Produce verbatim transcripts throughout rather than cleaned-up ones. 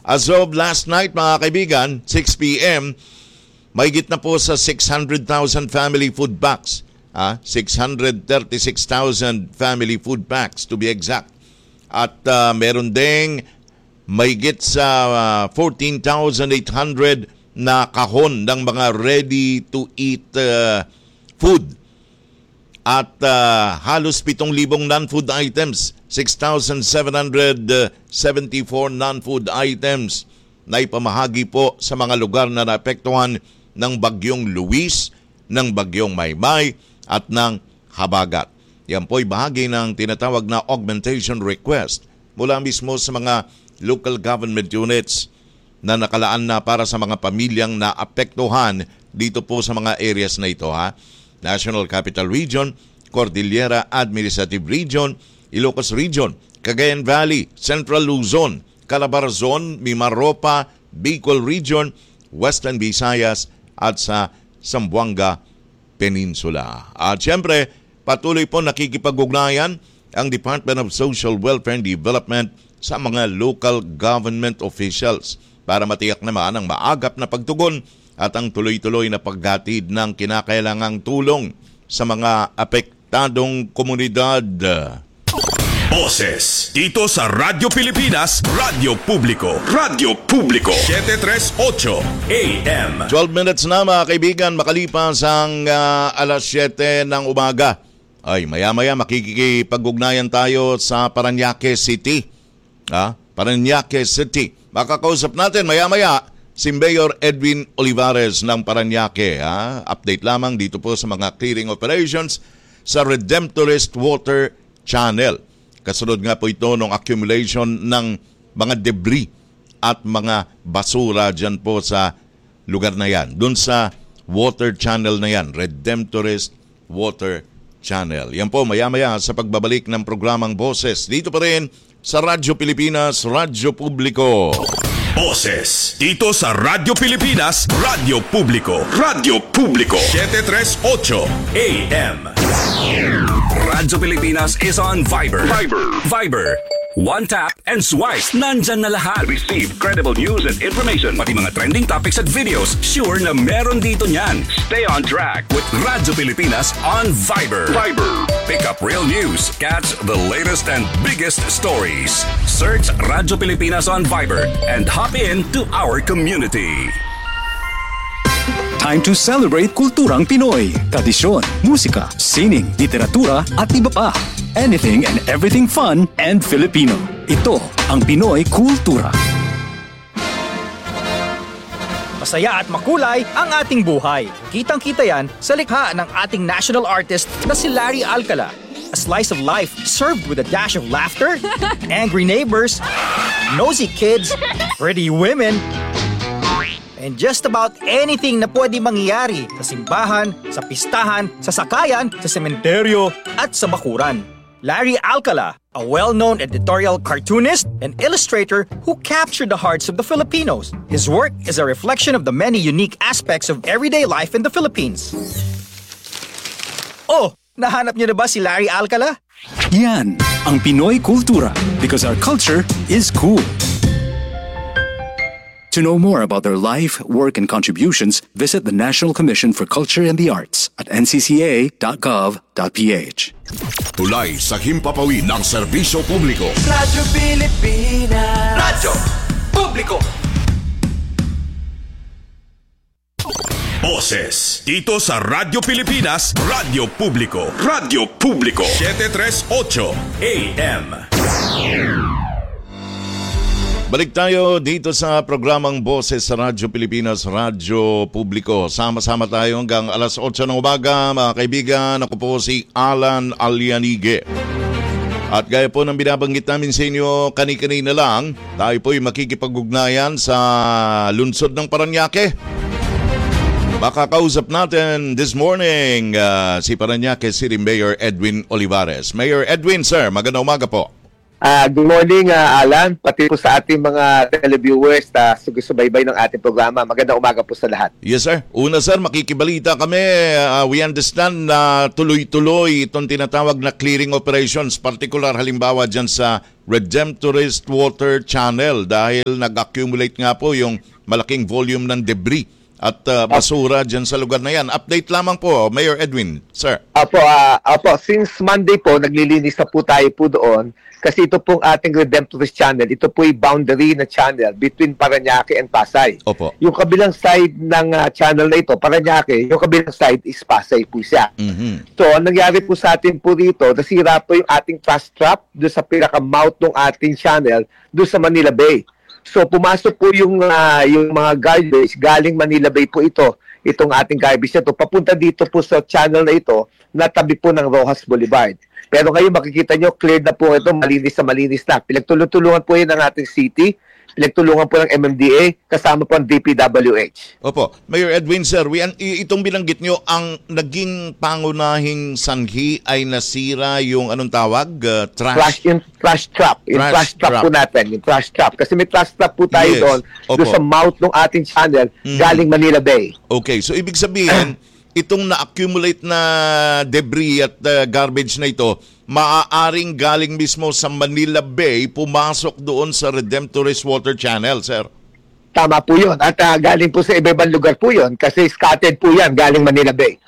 As of last night, mga kaibigan, six p.m., mahigit na po sa six hundred thousand family food packs. Ah, six hundred thirty-six thousand family food packs to be exact. At uh, meron ding mahigit sa uh, fourteen thousand eight hundred na kahon ng mga ready-to-eat uh, food. At uh, halos pitong libong non-food items, six thousand seven hundred seventy-four non-food items na ipamahagi po sa mga lugar na naapektuhan ng Bagyong Luis, ng Bagyong Maymay, at ng Habagat. Yan po'y bahagi ng tinatawag na augmentation request mula mismo sa mga local government units na nakalaan na para sa mga pamilyang naapektuhan dito po sa mga areas na ito. Ha? National Capital Region, Cordillera Administrative Region, Ilocos Region, Cagayan Valley, Central Luzon, Calabarzon, Mimaropa, Bicol Region, Western Visayas at sa Zamboanga Peninsula. At siyempre, patuloy po nakikipag-ugnayan ang Department of Social Welfare and Development sa mga local government officials para matiyak naman ang maagap na pagtugon at ang tuloy-tuloy na paghatid ng kinakailangang tulong sa mga apektadong komunidad. Boses dito sa Radyo Pilipinas, Radyo Publiko, Radyo Publiko, seven thirty-eight A M. twelve minutes na mga kaibigan, makalipas ang uh, alas siyete ng umaga. Ay, maya-maya makikipag-ugnayan tayo sa Parañaque City. Ha? Parañaque City. Makakausap natin maya-maya si Mayor Edwin Olivares ng Parañaque. Ha? Update lamang dito po sa mga clearing operations sa Redemptorist Water Channel. Kasunod nga po ito ng accumulation ng mga debris at mga basura dyan po sa lugar na yan. Doon sa water channel na yan, Redemptorist Water Channel. Yan po maya-maya sa pagbabalik ng programang Boses. Dito pa rin sa Radyo Pilipinas, Radyo Publiko. Boses dito sa Radyo Pilipinas, Radyo Publiko, Radyo Publiko, seven thirty-eight A M. Radyo Pilipinas is on Viber. Viber. Viber. One tap and swipe. Nandyan na lahat. Receive credible news and information. Pati mga trending topics at videos. Sure na meron dito niyan. Stay on track with Radyo Pilipinas on Viber. Viber. Pick up real news. Catch the latest and biggest stories. Search Radyo Pilipinas on Viber and hop in to our community. Time to celebrate kulturang Pinoy. Tradisyon, musika, sining, literatura at iba pa. Anything and everything fun and Filipino. Ito ang Pinoy Kultura. Masaya at makulay ang ating buhay. Kitang-kita yan sa likha ng ating national artist na si Larry Alcala. A slice of life served with a dash of laughter, angry neighbors, nosy kids, pretty women, and just about anything na pwede mangyari sa simbahan, sa pistahan, sa sakayan, sa sementeryo, at sa bakuran. Larry Alcala, a well-known editorial cartoonist and illustrator who captured the hearts of the Filipinos. His work is a reflection of the many unique aspects of everyday life in the Philippines. Oh, nahanap niyo na ba si Larry Alcala? Yan ang Pinoy Kultura because our culture is cool. To know more about their life, work, and contributions, visit the National Commission for Culture and the Arts at n c c a dot gov dot p h. Tulay sa himpapawid ng serbisyo publiko. Radyo Pilipinas. Radyo Publiko. Boses dito sa Radyo Pilipinas, Radyo Publiko, Radyo Publiko, seven thirty-eight A M. Balik tayo dito sa programang Boses sa Radyo Pilipinas, Radyo Publiko. Sama-sama tayo hanggang alas otso ng umaga, mga kaibigan. Ako po si Alan Alianige. At gaya po ng binabanggit namin sa inyo, kani-kanina lang, tayo po'y makikipag-ugnayan sa lungsod ng Parañaque. Makakausap natin this morning uh, si Parañaque City Mayor Edwin Olivares. Mayor Edwin, sir, magandang umaga po. Ah, good morning, ah, Alan, pati po sa ating mga televiewers na susubaybay ng ating programa. Magandang umaga po sa lahat. Yes, sir. Una, sir, makikibalita kami. Uh, we understand na tuloy-tuloy itong tinatawag na clearing operations, particular halimbawa dyan sa Redemptorist Water Channel dahil nag-accumulate nga po yung malaking volume ng debris at uh, basura dyan sa lugar na yan. Update lamang po, Mayor Edwin, sir. Apo, ah, apo, since Monday po, naglilinis na po tayo po doon. Kasi ito pong ating Redemptorist Channel, ito po yung boundary na channel between Parañaque and Pasay. Opo. Yung kabilang side ng uh, channel na ito, Parañaque, yung kabilang side is Pasay po siya. Mm-hmm. So, ang nangyari po sa atin po dito, nasira po yung ating trash trap doon sa pinaka-mouth ng ating channel doon sa Manila Bay. So, pumasok po yung, uh, yung mga garbage, galing Manila Bay po ito, itong ating garbage na ito, papunta dito po sa channel na ito, na tabi po ng Rojas Boulevard. Pero ngayon makikita nyo, cleared na po ito, malinis na malinis na. Pinagtulong-tulungan po yun ng ating city, pinagtulungan po ng M M D A, kasama po ang D P W H. Opo. Mayor Edwin, sir, we, itong binanggit nyo, ang naging pangunahing sanhi ay nasira yung anong tawag? Uh, trash? Trash, yung trash trap. Yung Trash trash, trap, trap po natin. Yung trash trap. Kasi may trash trap po tayo Yes. doon, Opo. doon sa mouth ng ating channel, Mhm. galing Manila Bay. Okay, so ibig sabihin, itong na-accumulate na debris at uh, garbage na ito, maaaring galing mismo sa Manila Bay, pumasok doon sa Redemptorist Water Channel, sir. Tama po yun. At uh, galing po sa iba-ibang lugar po yun kasi scattered po yan galing Manila Bay.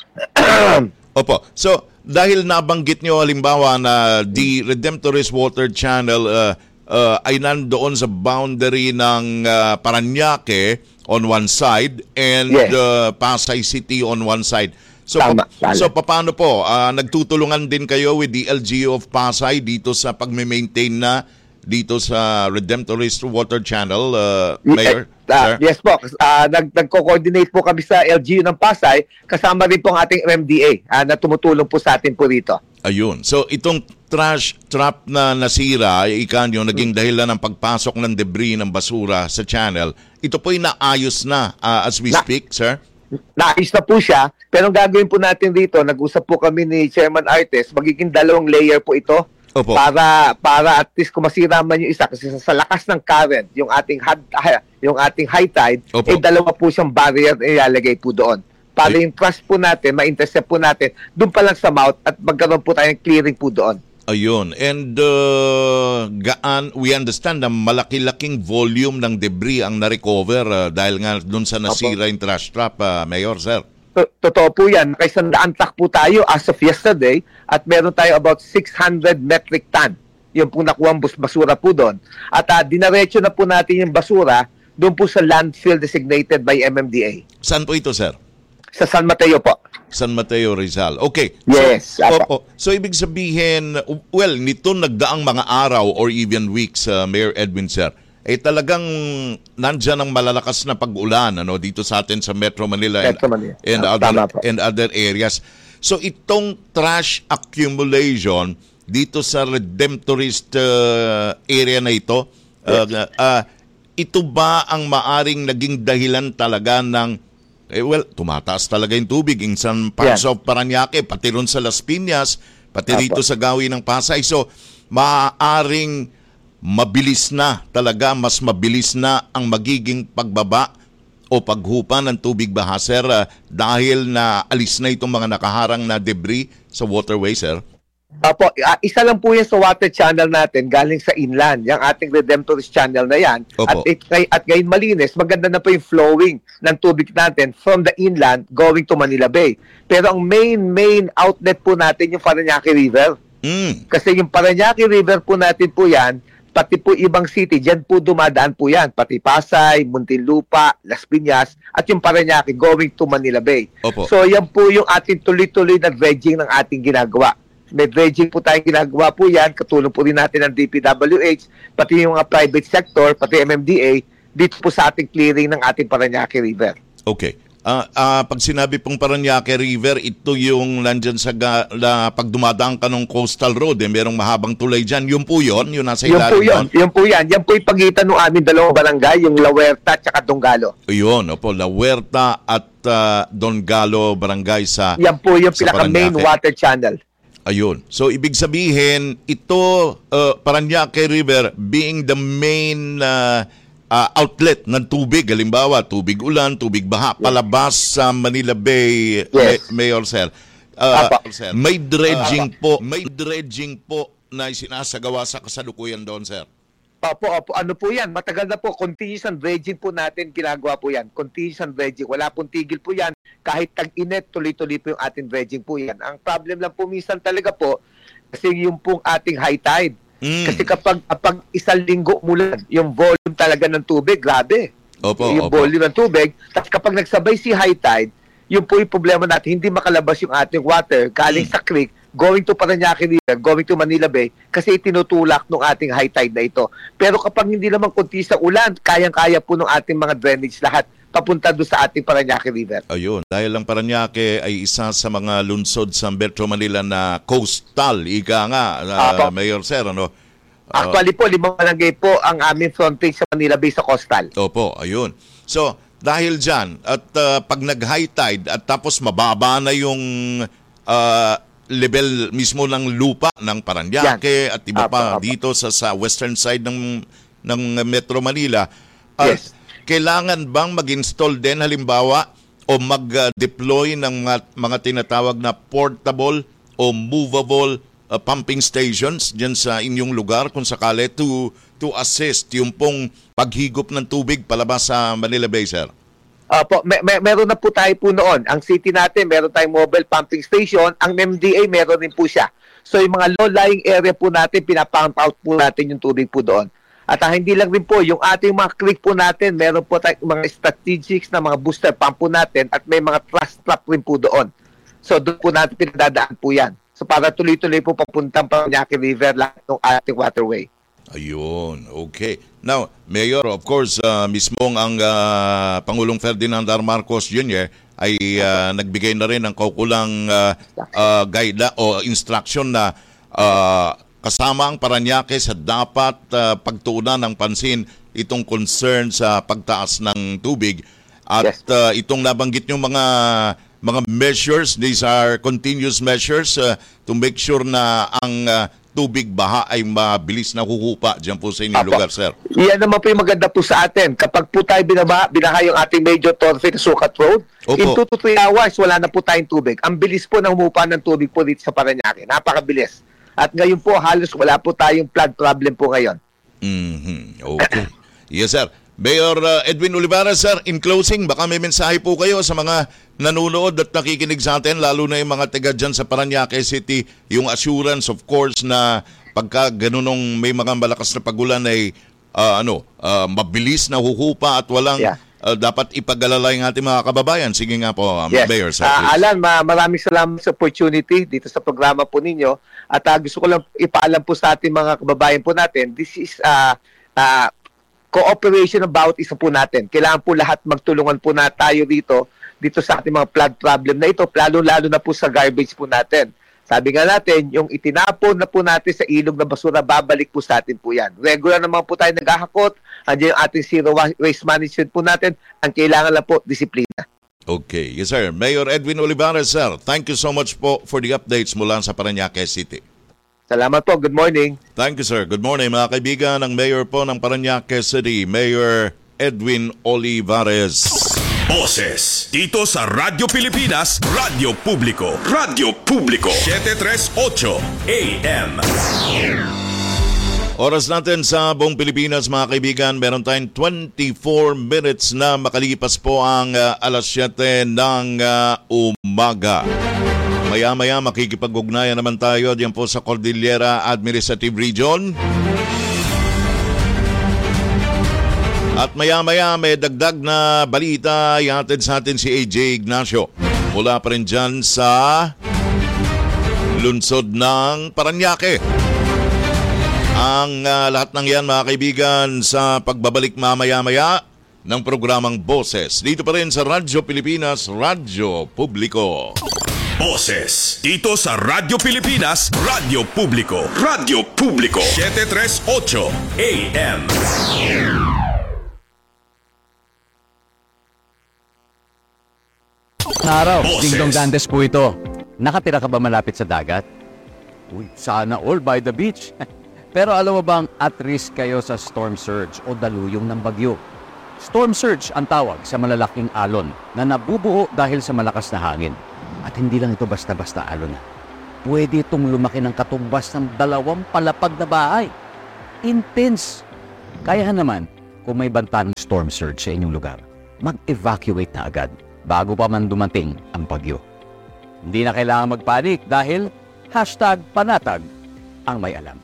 Opo. So, dahil nabanggit nyo halimbawa na the Redemptorist Water Channel uh, uh, ay nandoon sa boundary ng uh, Parañaque on one side and Yes. uh, Pasay City on one side. So, Tama, pa- tama. so paano po? Uh, nagtutulungan din kayo with the L G U of Pasay dito sa pag-maintain na dito sa Redemptorist Water Channel, uh, Mayor? Eh, ah, Sir? yes po. Uh, nag, nagko-coordinate po kami sa L G U ng Pasay, kasama rin po ang ating M M D A uh, na tumutulong po sa atin po dito. Ayun. So itong trash trap na nasira, ikan yung naging dahilan ng pagpasok ng debris ng basura sa channel, ito po'y naayos na uh, as we Na- speak, sir? Naayos na po siya, pero ang gagawin po natin dito, nag-usap po kami ni Chairman Artes, magiging dalawang layer po ito. Opo. Para para at least kung masira man yung isa kasi sa, sa lakas ng current, yung ating had, yung ating high tide, Opo. eh dalawa po siyang barrier na ilalagay po doon. Para Ay. yung trash po natin, ma-intercept po natin doon pa lang sa mouth at magkaroon po tayong clearing po doon. Ayun. And uh, gaan, we understand na malaki-laking volume ng debris ang na-recover uh, dahil nga doon sa nasira yung trash trap, uh, Mayor, sir. To- Totoo po yan. Kaisandaan truck po tayo as of yesterday at meron tayo about six hundred metric ton. Yung po nakuha ang bus- basura po doon. At uh, dinaretso na po natin yung basura doon po sa landfill designated by M M D A. Saan po ito, sir? Sa San Mateo po. San Mateo, Rizal. Okay. Yes, So, apa. opo. So, ibig sabihin, well, nito nagdaang mga araw or even weeks, uh, Mayor Edwin, sir, eh talagang nandyan ang malalakas na pag-ulan ano, dito sa atin sa Metro Manila and, Metro Manila. and, Ah, other, tama po. and other areas. So, itong trash accumulation dito sa Redemptorist uh, area na ito, uh, uh, ito ba ang maaring naging dahilan talaga ng Eh well, tumataas talaga yung tubig in some parts Yeah. of Parañaque, pati ron sa Las Piñas, pati Apo. rito sa gawin ng Pasay. So, maaaring mabilis na talaga, mas mabilis na ang magiging pagbaba o paghupa ng tubig baha, sir, uh, dahil na alis na itong mga nakaharang na debris sa waterway, sir? Apo, ah, isa lang po yan sa water channel natin galing sa inland, yung ating Redemptorist channel na yan. Opo. At, it, at ngayon malinis, maganda na po yung flowing ng tubig natin from the inland going to Manila Bay. Pero ang main, main outlet po natin yung Parañaque River. Mm. Kasi yung Parañaque River po natin po yan, pati po ibang city, dyan po dumadaan po yan. Pati Pasay, Muntinlupa, Las Piñas, at yung Parañaque going to Manila Bay. Opo. So yan po yung ating tuloy-tuloy na dredging ng ating ginagawa. May dredging po tayong ginagawa po yan, katulong po rin natin ng D P W H, pati yung uh, private sector, pati M M D A, dito po sa ating clearing ng ating Parañaque River. Okay. Ah, ah, pag sinabi pong Parañaque River, ito yung nandyan sa ga, la, pag dumadaan ka ng coastal road, eh, merong mahabang tulay dyan. Yun po yun, yun nasa Yun po ilalim yun, nun. yun po yan. Yan po yung pagitan ng aming dalawang barangay, yung La Huerta at saka Donggalo. Yun, opo, La Huerta at ah, Don Galo Barangay sa Yan po yung sa pinaka-main Parañaque. water channel. Ayun. So, ibig sabihin, ito, uh, Parañaque River being the main uh, uh, outlet ng tubig. Halimbawa, tubig ulan, tubig baha, palabas sa Manila Bay, Yes. May- Mayor Sir. Uh, Apa. may dredging po, may dredging po na sinasagawa sa kasalukuyan doon, Sir. Opo, opo. Ano po yan? Matagal na po. Continuous and dredging po natin ginagawa po yan. Continuous and dredging. Wala pong tigil po yan. Kahit tag-init, tuloy-tuloy po yung ating dredging po yan. Ang problem lang po minsan talaga po, kasi yung pong ating high tide. Mm. Kasi kapag, kapag isang linggo mulan, yung volume talaga ng tubig, grabe. Opo, yung opo. volume ng tubig. Tapos kapag nagsabay si high tide, yun po yung problema natin. Hindi makalabas yung ating water galing Mm. sa creek, going to Parañaque River, going to Manila Bay, kasi itinutulak ng ating high tide na ito. Pero kapag hindi naman kunti sa ulan, kayang-kaya po ng ating mga drainage lahat papunta doon sa ating Parañaque River. Ayun. Dahil ang Parañaque ay isa sa mga lungsod sa Metro Manila na coastal. Ika nga, uh, Apo. Mayor Sir, ano? Uh, Actually po, limang barangay po ang aming frontage sa Manila Bay sa coastal. Opo, ayun. So, dahil dyan, at uh, pag nag-high tide at tapos mababa na yung uh, level mismo ng lupa ng Parañaque at iba Apo, pa apo. dito sa, sa western side ng, ng Metro Manila, uh, Yes. kailangan bang mag-install din halimbawa o mag-deploy ng mga, mga tinatawag na portable o movable uh, pumping stations dyan sa inyong lugar kung sakali to to assist yung pong paghigop ng tubig palabas sa Manila Bay, sir? Opo, may, may, meron na po tayo po noon. Ang city natin, meron tayong mobile pumping station. Ang M D A, meron din po siya. So yung mga low-lying area po natin, pinapump out po natin yung tubig po doon. At ah, hindi lang rin po, yung ating mga creek po natin, meron po tayong mga strategics na mga booster pump po natin at may mga thrust trap rin po doon. So doon po natin pinadadaan po yan. So para tuloy-tuloy po papuntang Parañaque River lahat ng ating waterway. Ayun, okay. Now, Mayor, of course, uh, mismong ang uh, Pangulong Ferdinand R. Marcos Junior ay uh, nagbigay na rin ng kaukulang uh, uh, guide o instruction na uh, kasama ang Parañaque sa dapat uh, pagtuunan ng pansin itong concern sa pagtaas ng tubig. At Yes. uh, itong nabanggit yung mga mga measures, these are continuous measures uh, to make sure na ang uh, tubig baha ay mabilis na huhupa dyan po sa inyong Apo. lugar, sir. Iyan naman po yung maganda po sa atin. Kapag po tayo binabaha, binaha yung ating major thoroughfare na Sukat Road, Opo. in two to three hours, wala na po tayong tubig. Ang bilis po na humupa ng tubig po dito sa Parañaque. Napakabilis. At ngayon po, halos wala po tayong flood problem po ngayon. Mhm. Okay. Yes, sir. Mayor uh, Edwin Olivares, sir, in closing, baka may mensahe po kayo sa mga nanonood at nakikinig sa atin, lalo na yung mga taga dyan sa Parañaque City, yung assurance, of course, na pagka ganunong may mga malakas na pagulan ay uh, ano, uh, mabilis na huhupa at walang Yeah. uh, dapat ipag-alala yung ating mga kababayan. Sige nga po, um, Yes. Mayor, sir. Ah, please. Alan, ma- maraming salamat sa opportunity dito sa programa po ninyo. At ah, gusto ko lang ipaalam po sa ating mga kababayan po natin, this is uh, uh, cooperation about isa po natin. Kailangan po lahat magtulungan po na tayo dito, dito sa ating mga flood problem na ito, lalo-lalo na po sa garbage po natin. Sabi nga natin, yung itinapon na po natin sa ilog na basura, babalik po sa atin po yan. Regular naman po tayo naghahakot, andiyan yung ating zero waste management po natin, ang kailangan lang po, disiplina. Okay. Yes, sir. Mayor Edwin Olivares, sir, thank you so much po for the updates mula sa Parañaque City. Salamat po, good morning. Thank you, sir. Good morning, mga kaibigan. Ang Mayor po ng Parañaque City, Mayor Edwin Olivares. Boses dito sa Radyo Pilipinas, Radyo Publiko, Radyo Publiko, seven thirty-eight A M. Oras natin sa buong Pilipinas, mga kaibigan. Meron tayong twenty-four minutes na makalipas po ang uh, alas siyete ng uh, umaga. Maya-maya makikipag-ugnayan naman tayo diyan po sa Cordillera Administrative Region. At maya-maya may dagdag na balita ihatid sa atin si A J Ignacio. Mula pa rin dyan sa lungsod ng Parañaque. Ang uh, lahat ng yan, mga kaibigan, sa pagbabalik mamaya-maya ng programang Boses. Dito pa rin sa Radyo Pilipinas, Radyo Publiko. Boses dito sa Radyo Pilipinas, Radyo Publiko, Radyo Publiko, seven thirty-eight A M. Araw, Boses. Dingdong Dantes po ito. Nakatira ka ba malapit sa dagat? Uy, sana all by the beach. Pero alam mo bang at risk kayo sa storm surge o daluyong ng bagyo? Storm surge ang tawag sa malalaking alon na nabubuo dahil sa malakas na hangin. At hindi lang ito basta-basta alon na. Pwede itong lumaki ng katumbas ng dalawang palapag na bahay. Intense. Kaya naman, kung may banta ng storm surge sa inyong lugar, mag-evacuate na agad bago pa man dumating ang bagyo. Hindi na kailangan magpanik dahil hashtag panatag ang may alam.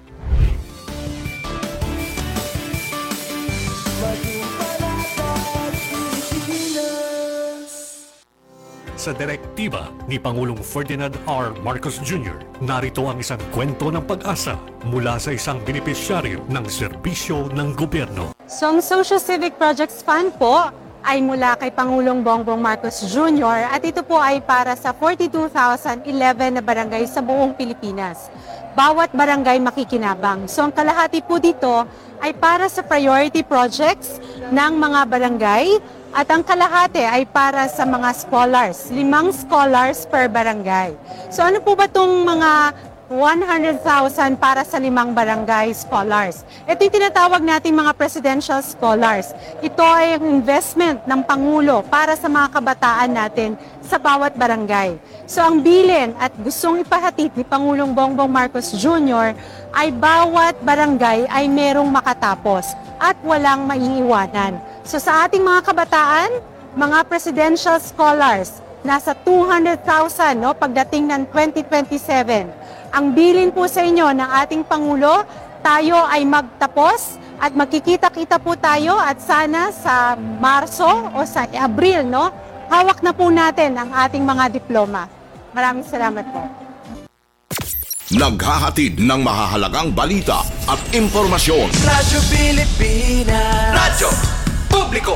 Sa direktiba ni Pangulong Ferdinand R. Marcos Junior, narito ang isang kwento ng pag-asa mula sa isang benepisyaryo ng serbisyo ng gobyerno. So ang Social Civic Projects Fund po ay mula kay Pangulong Bongbong Marcos Junior at ito po ay para sa forty-two thousand eleven na barangay sa buong Pilipinas. Bawat barangay makikinabang. So ang kalahati po dito ay para sa priority projects ng mga barangay at ang kalahati ay para sa mga scholars, limang scholars per barangay. So ano po ba itong mga one hundred thousand para sa limang barangay scholars? Ito yung tinatawag nating mga presidential scholars. Ito ay ang investment ng Pangulo para sa mga kabataan natin sa bawat barangay. So ang bilin at gustong ipahatid ni Pangulong Bongbong Marcos Junior ay bawat barangay ay merong makatapos at walang maiiwanan. So sa ating mga kabataan, mga presidential scholars, nasa two hundred thousand no, pagdating ng twenty twenty-seven. Ang bilin po sa inyo ng ating Pangulo, tayo ay magtapos at magkikita-kita po tayo at sana sa Marso o sa Abril, no, hawak na po natin ang ating mga diploma. Maraming salamat po. Naghahatid ng mahahalagang balita at impormasyon. Radyo Pilipinas. Radyo Publiko.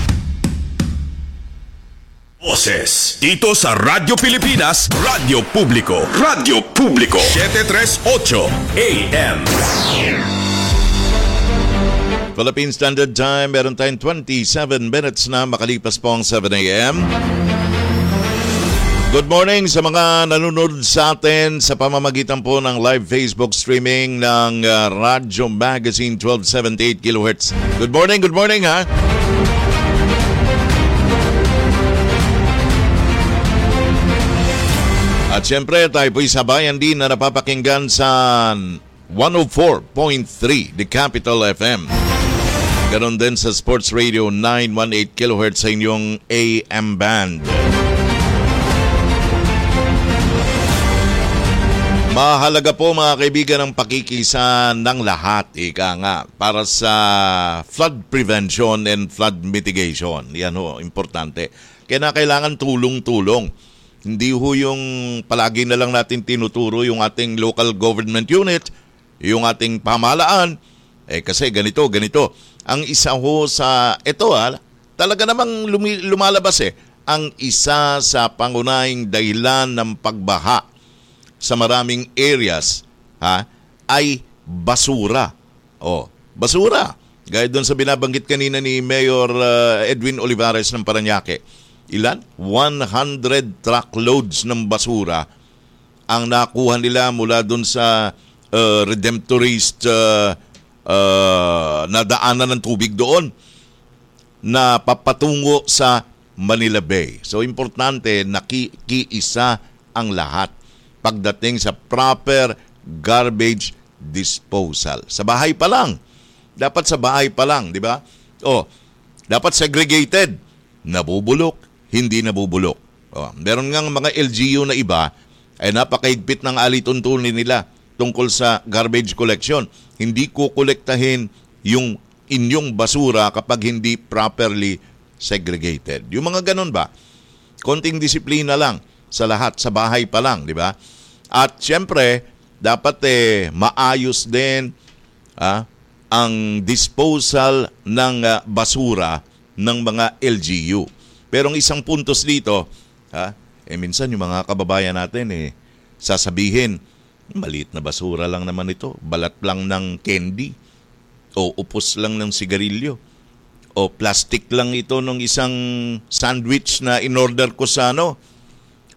Boses dito sa Radyo Pilipinas, Radyo Publiko. Radyo Publiko seven thirty-eight A M. Philippine Standard Time, meron tayong twenty-seven minutes na makalipas po ang seven A M. Good morning sa mga nanonood sa atin sa pamamagitan po ng live Facebook streaming ng uh, Radyo Magazine twelve seventy-eight kilohertz. Good morning, good morning ha. At syempre tayo po'y sabayan din na napapakinggan sa one oh four point three The Capital F M. Ganon din sa Sports Radio nine eighteen kilohertz sa inyong A M band. Mahalaga po mga kaibigan ang pakikisa ng lahat, ika nga, para sa flood prevention and flood mitigation. Yan ho, importante. Kaya kailangan tulong-tulong. Hindi ho yung palagi na lang natin tinuturo yung ating local government unit, yung ating pamahalaan. Eh kasi ganito, ganito. Ang isa ho sa, ito ha, talaga namang lumi, lumalabas eh, ang isa sa pangunahing dahilan ng pagbaha sa maraming areas ha, ay basura. O, basura. Gaya doon sa binabanggit kanina ni Mayor uh, Edwin Olivares ng Parañaque. Ilan? one hundred truckloads ng basura ang nakuha nila mula doon sa uh, Redemptorist uh, uh, na daanan ng tubig doon na papatungo sa Manila Bay. So, importante na ki- kiisa ang lahat pagdating sa proper garbage disposal. Sa bahay pa lang. Dapat sa bahay pa lang, di ba? O, dapat segregated. Nabubulok, hindi nabubulok. O, meron ngang mga L G U na iba ay napakaigpit ng alituntunin nila tungkol sa garbage collection. Hindi kukolektahin yung inyong basura kapag hindi properly segregated. Yung mga ganun ba? Konting disiplina lang sa lahat, sa bahay pa lang, di ba? At siyempre, dapat eh, maayos din ah, ang disposal ng uh, basura ng mga L G U. Pero ang isang puntos dito, ah, eh minsan yung mga kababayan natin eh, sasabihin, maliit na basura lang naman ito, balat lang ng candy, o upos lang ng sigarilyo, o plastic lang ito ng isang sandwich na in-order ko sa ano,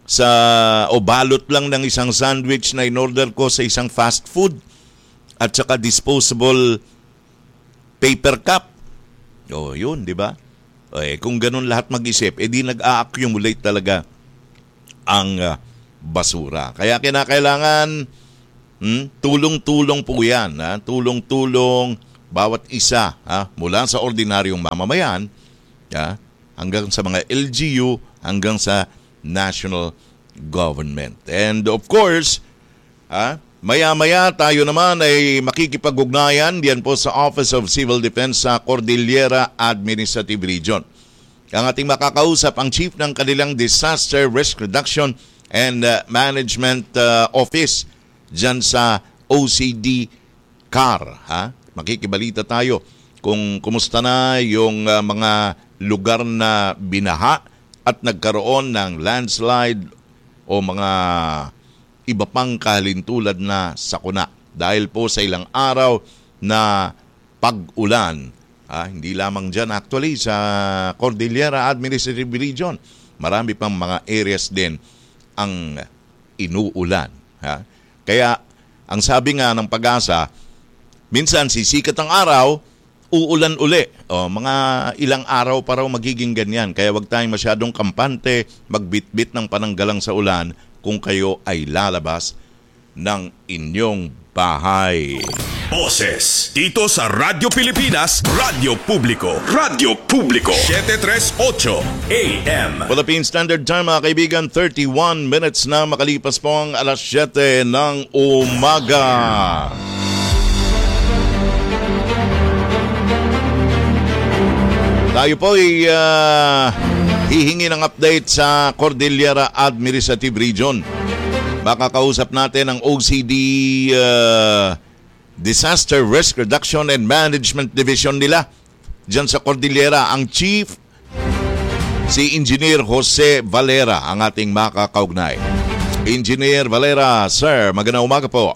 sa o balot lang ng isang sandwich na in-order ko sa isang fast food at saka disposable paper cup. O, yun, di ba? Eh, kung ganun lahat mag-isip, eh di nag-a-accumulate talaga ang uh, basura. Kaya kinakailangan hmm, tulong-tulong po yan. Ha? Tulong-tulong bawat isa ha? Mula sa ordinaryong mamamayan ha? Hanggang sa mga L G U, hanggang sa national government. And of course, ha, maya-maya tayo naman ay makikipag-ugnayan diyan po sa Office of Civil Defense sa Cordillera Administrative Region. Ang ating makakausap ang chief ng kanilang Disaster Risk Reduction and uh, Management uh, Office diyan sa O C D C A R. Ha? Makikibalita tayo kung kumusta na yung uh, mga lugar na binaha at nagkaroon ng landslide o mga iba pang kalintulad na sakuna dahil po sa ilang araw na pag-ulan. Ah, hindi lamang dyan actually sa Cordillera Administrative Region. Marami pang mga areas din ang inuulan. Ha? Kaya ang sabi nga ng Pag-asa, minsan sisikat ang araw, uulan uli. O, mga ilang araw pa raw magiging ganyan. Kaya wag tayong masyadong kampante, magbitbit ng pananggalang sa ulan kung kayo ay lalabas ng inyong bahay. Boses dito sa Radyo Pilipinas, Radyo Publiko. Radyo Publiko. seven tres eight A M. Philippine Standard Time mga kaibigan, thirty-one minutes na makalipas po ang alas siyete ng umaga. Tayo po ay uh, hihingi ng update sa Cordillera Administrative Region. Makakausap natin ang O C D uh, Disaster Risk Reduction and Management Division nila dyan sa Cordillera. Ang chief, si Engineer Jose Valera, ang ating makakaugnay. Engineer Valera, sir, magandang umaga po.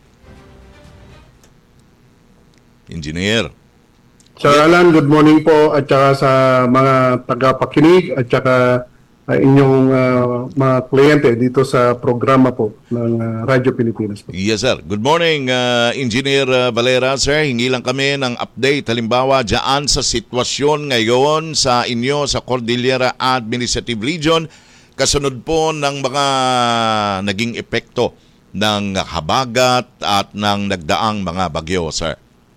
Engineer. Sir Alan, good morning po at saka sa mga tagapakinig at saka uh, inyong uh, mga kliyente dito sa programa po ng uh, Radyo Pilipinas po. Yes sir. Good morning uh, Engineer uh, Valera. Sir, hingi lang kami ng update halimbawa dyan sa sitwasyon ngayon sa inyo sa Cordillera Administrative Region kasunod po ng mga naging epekto ng habagat at ng nagdaang mga bagyo, sir.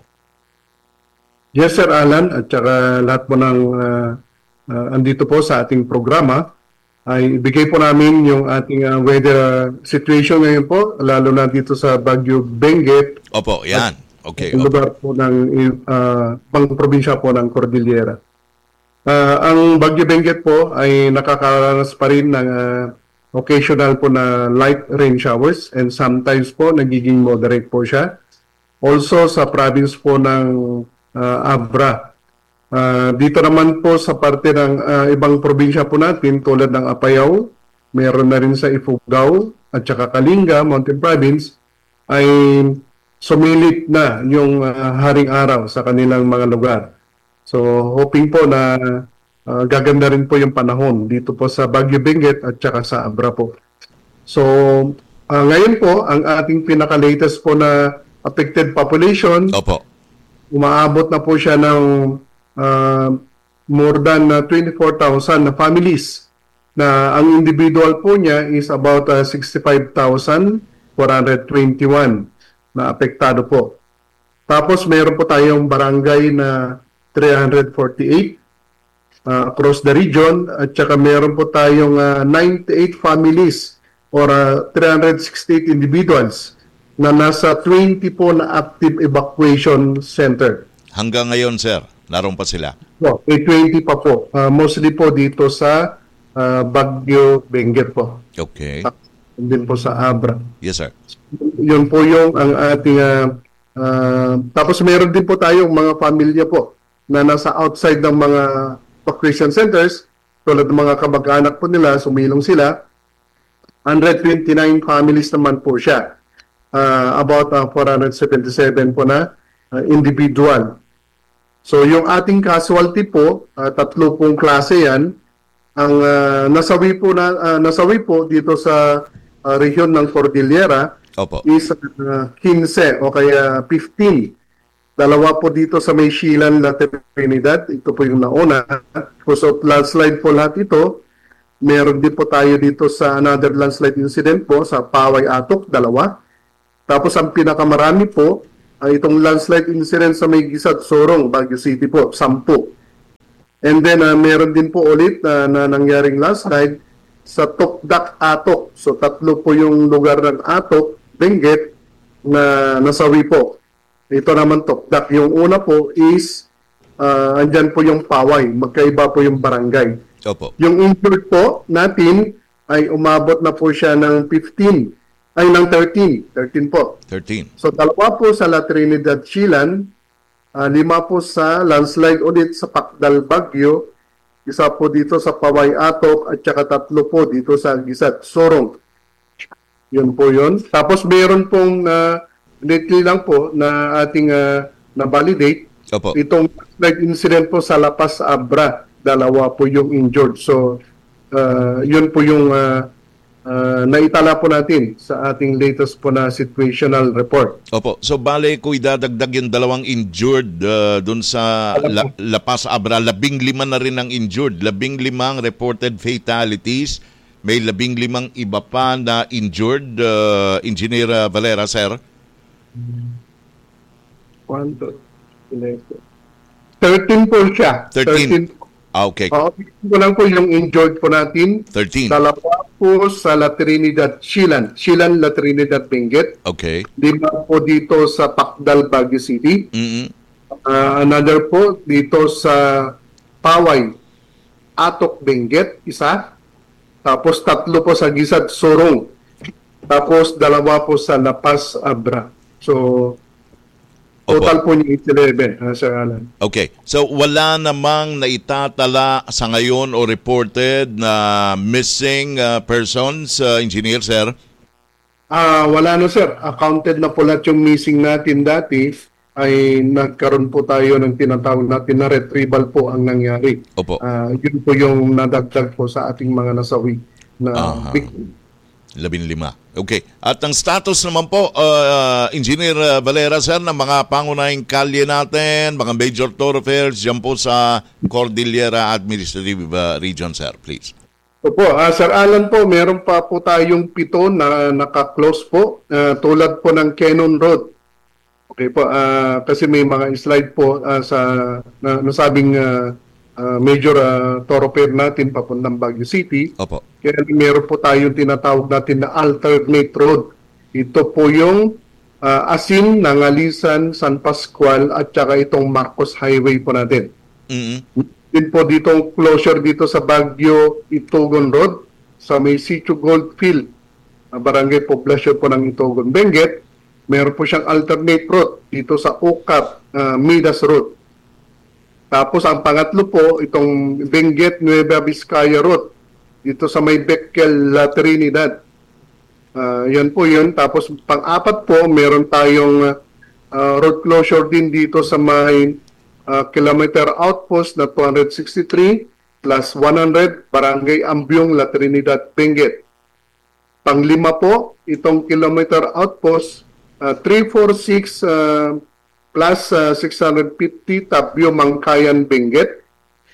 Yes, Sir Alan, at saka lahat po ng uh, uh, andito po sa ating programa ay ibigay po namin yung ating uh, weather situation ngayon po, lalo na dito sa Bagyo Benguet. Opo, yan. Okay. Ang lugar po ng uh, pang-probinsya po ng Cordillera. Uh, ang Bagyo Benguet po ay nakakaranas pa rin ng uh, occasional po na light rain showers and sometimes po nagiging moderate po siya. Also sa province po ng Uh, Abra. Uh, dito naman po sa parte ng uh, ibang probinsya po natin tulad ng Apayao, meron na rin sa Ifugao at saka Kalinga, Mountain Province, ay sumilip na yung uh, haring araw sa kanilang mga lugar. So hoping po na uh, gaganda rin po yung panahon dito po sa Bagyo Benguet at saka sa Abra po. So uh, ngayon po, ang ating pinaka-latest po na affected population, Opo. umaabot na po siya ng uh, more than uh, twenty-four thousand na families na ang individual po niya is about uh, sixty-five thousand four hundred twenty-one na apektado po. Tapos mayroon po tayong barangay na three hundred forty-eight uh, across the region at saka mayroon po tayong uh, ninety-eight families or uh, three hundred sixty-eight individuals na nasa twenty po na active evacuation center. Hanggang ngayon, sir, naroon pa sila? No, may twenty pa po. Uh, mostly po dito sa uh, Bagyo Benguet po. Okay. Uh, din po sa Abra. Yes, sir. Yun po yung ang ating... Uh, uh, tapos meron din po tayong mga pamilya po na nasa outside ng mga evacuation centers. Tulad ng mga kamag-anak po nila, sumilong sila. one hundred twenty-nine families naman po siya. Uh, about uh, four hundred seventy-seven po na uh, individual. So yung ating casualty po, uh, tatlo pong klase yan. ang uh, nasawi po na uh, nasawi po dito sa uh, rehiyon ng Cordillera Opo. is uh, fifteen o kaya fifteen. Dalawa po dito sa may Shilan, La Trinidad. Ito po yung nauna. Because of landslide po lahat ito. Meron din po tayo dito sa another landslide incident po sa Paway Atok, dalawa. Tapos ang pinakamarami po ay itong landslide incident sa may Gisad, Sorong, Baguio City po, sampu. And then, uh, meron din po ulit uh, na nangyaring landslide sa Tokdak, Atok. So, tatlo po yung lugar ng Atok, Benguet, na nasawi po. Ito naman Tokdak. Yung una po is, uh, andyan po yung Paway. Magkaiba po yung barangay. Opo. Yung injured po natin ay umabot na po siya ng fifteen. Ay, ng thirteen. thirteen po. thirteen. So, dalawa po sa La Trinidad, Shilan. Uh, lima po sa landslide ulit sa Pacdal, Baguio, isa po dito sa Paway Atok, at saka tatlo po dito sa Gisat, Sorong. Yun po yun. Tapos meron pong uh, lately lang po na ating uh, na-validate. Opo. Itong landslide incident po sa La Paz, Abra. Dalawa po yung injured. So, uh, yun po yung uh, Uh, naitala po natin sa ating latest po na situational report. Opo. So, bale ko idadagdag yung dalawang injured uh, dun sa La, La Paz, Abra. Labing lima na rin ang injured. Labing limang reported fatalities. May labing limang iba pa na injured. Uh, Engineer Valera, sir? One, two, thirteen po siya. thirteen. Ah, okay. Uh, ko lang po yung injured po natin. thirteen. Dalawa po sa La Trinidad, Shilan. Shilan, La Trinidad, Benguet. Okay. Lima po dito sa Pacdal, Baguio City. Mm-hmm. Uh, another po dito sa Paway, Atok, Benguet, isa. Tapos tatlo po sa Gisad, Sorong. Tapos dalawa po sa La Paz, Abra. So, total Opo. Po niya eleven, uh, Sir Alan. Okay. So, wala namang naitatala sa ngayon o reported na missing uh, persons, uh, Engineer, sir? Ah, uh, wala no, sir. Accounted na po lahat yung missing natin dati. Ay nagkaroon po tayo ng tinatawag natin na retrieval po ang nangyari. Opo. Uh, yun po yung nadagdag po sa ating mga nasawi na uh-huh. victim. Labing lima. Okay. At ang status naman po, uh, Engineer Valera, sir, ng mga pangunahing kalye natin, mga major thoroughfares dyan po sa Cordillera Administrative uh, Region, sir, please. Opo, uh, Sir Alan po, meron pa po tayong pito na naka-close po, uh, tulad po ng Cannon Road. Okay po, uh, kasi may mga slide po uh, sa na, nasabing uh, uh, major uh, thoroughfare natin papuntang Baguio City. Opo. Kaya meron po tayong tinatawag natin na alternate road. Ito po yung uh, Asin, Nangalisan, San Pascual at saka itong Marcos Highway po natin. Mm-hmm. Din po ditong closure dito sa Baguio, Itugon Road, sa may Sitio Goldfield, uh, barangay poblasyon po ng Itugon, Benguet. Meron po siyang alternate road dito sa Ocap, uh, Midas Road. Tapos ang pangatlo po, itong Benguet, Nueva Vizcaya Road, dito sa may Becquel, La Trinidad. Uh, yan po yun. Tapos pang-apat po, meron tayong uh, road closure din dito sa may uh, kilometer outpost na two sixty-three plus one hundred, Barangay Ambyong, La Trinidad, Benguet. Panglima po, itong kilometer outpost, uh, three forty-six uh, plus uh, six fifty, Tabyo, Mangkayan, Benguet.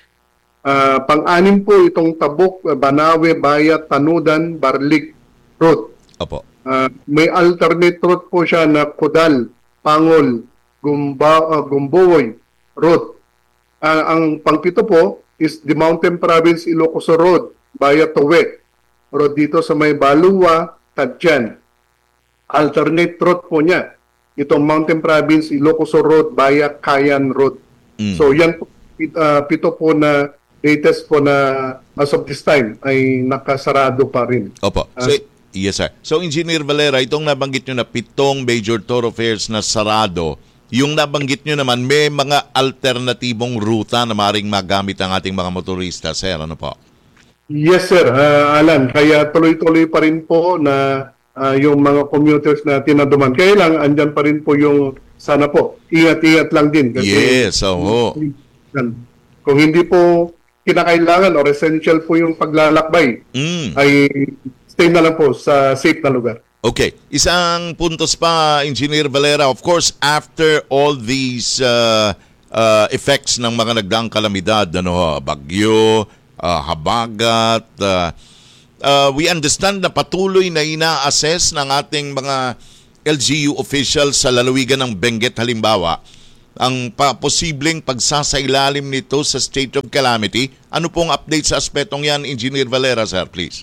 Uh, pang-anim po itong Tabok, Banawe, Bayat, Tanudan, Barlik Road. Opo. Uh, may alternate route po siya na Kudal, Pangol, Gumba, uh, Gumboy Road. Uh, ang pangpito po is the Mountain Province Ilocos Road, Bayat Towe. Road dito sa may Baluwa, Tadjan. Alternate route po niya. Itong Mountain Province Ilocos Road, Bayat Kayan Road. Mm. So yan po, uh, pito po na latest po na as of this time ay nakasarado pa rin. Opo. So, uh, yes, sir. So, Engineer Valera, itong nabanggit nyo na pitong major thoroughfares na sarado, yung nabanggit nyo naman, may mga alternatibong ruta na maaaring magamit ang ating mga motorista, sir. Ano po? Yes, sir. Uh, Alan, kaya tuloy-tuloy pa rin po na uh, yung mga commuters natin na duman. Kaya lang, andyan pa rin po yung sana po. Ingat-ingat lang din. Kasi, yes, oo. Kung hindi po kinakailangan or essential po yung paglalakbay, Mm. ay stay na lang po sa safe na lugar. Okay. Isang puntos pa, Engineer Valera. Of course, after all these uh, uh, effects ng mga nagdaang kalamidad, ano, bagyo, uh, habagat, uh, uh, we understand na patuloy na ina-assess ng ating mga L G U officials sa lalawigan ng Benguet halimbawa ang pa- posibleng pagsasailalim nito sa state of calamity. Ano pong update sa aspetong yan, Engineer Valera, sir, please?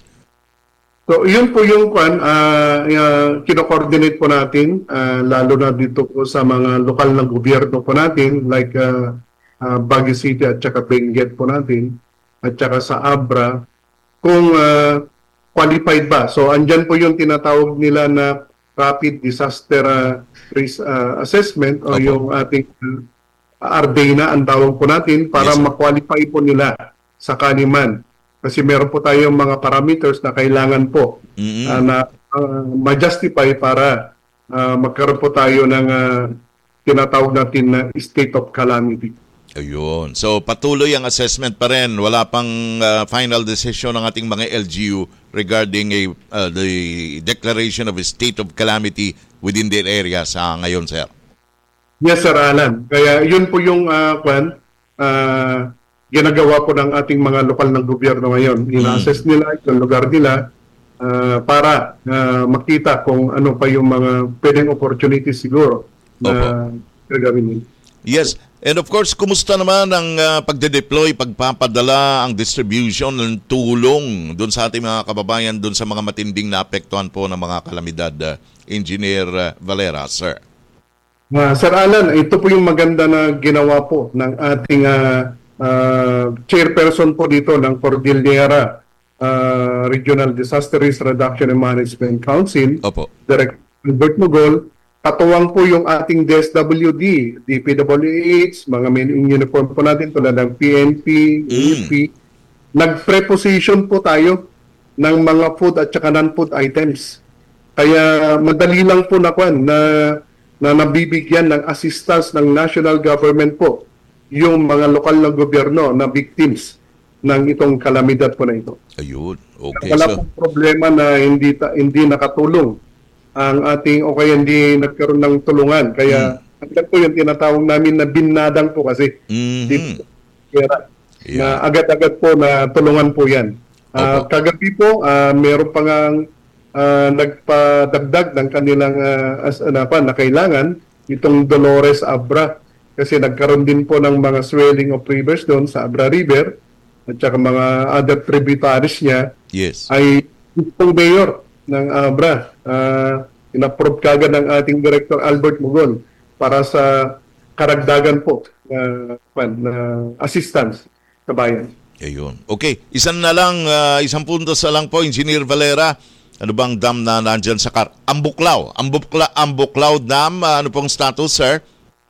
So, yun po yung kwan, uh, uh, kino-coordinate po natin, uh, lalo na dito po sa mga lokal na gobyerno po natin, like uh, uh, Baguio City at saka Benguet po natin, at saka sa Abra, kung uh, qualified ba. So, andyan po yung tinatawag nila na Rapid Disaster uh, Risk uh, Assessment o Opo. yung ating uh, R D na ang tawag po natin para Yes, sir. ma-qualify po nila sa kaniman. Kasi meron po tayong mga parameters na kailangan po Mm-mm. uh, na uh, ma-justify para uh, magkaroon po tayo ng uh, tinatawag natin na state of calamity. Ayun. So patuloy ang assessment pa rin. Wala pang uh, final decision ng ating mga L G U regarding a, uh, the declaration of a state of calamity within their area sa ngayon, sir. Yes, Sir Alan. Kaya yun po yung uh, kwan, uh, ginagawa po ng ating mga lokal ng gobyerno ngayon. Ina-assess nila yung lugar nila uh, para uh, makita kung ano pa yung mga pwedeng opportunities siguro na gagawin nila. Yes. And of course, kumusta naman ang uh, pagde-deploy, pagpapadala, ang distribution ng tulong doon sa ating mga kababayan, doon sa mga matinding naapektuhan po ng mga kalamidad, uh, Engineer uh, Valera, sir? Uh, Sir Alan, ito po yung maganda na ginawa po ng ating uh, uh, chairperson po dito ng Cordillera uh, Regional Disaster Risk Reduction and Management Council, Opo. Director Albert Mugol. Katuwang po yung ating D S W D, D P W H, mga men in uniform po natin tulad ng P N P, Mm. A F P. Nag-preposition po tayo ng mga food at saka non-food items. Kaya madali lang po na kwan na, na nabibigyan ng assistance ng national government po yung mga lokal na gobyerno na victims ng itong kalamidad po na ito. Ayun. Okay. Wala So, pong problema na hindi ta, hindi nakatulong ang ating o kaya hindi nagkaroon ng tulungan. Kaya mm. ang po yung tinatawag namin na binadang po kasi. mhm. Di- kaya, Yeah. na agad-agad po na tulungan po yan. Ah, Opo. kagabi po, uh, meron pa nga ah, nagpadagdag ng kanilang uh, as, ano pa, na kailangan itong Dolores Abra kasi nagkaroon din po ng mga swelling of rivers doon sa Abra River at saka mga other tributaries niya. Yes. Ay itong mayor ng Abra, uh, inapprove kagad ng ating Director Albert Mugol para sa karagdagan po uh, na assistance sa bayan. Ayun. Okay. Isang na lang, uh, isang punto sa lang po, Engineer Valera. Ano bang dam na nandyan sa Car? Ambuklaw. Ambukla, Ambuklaw Dam. Uh, ano pong status, sir?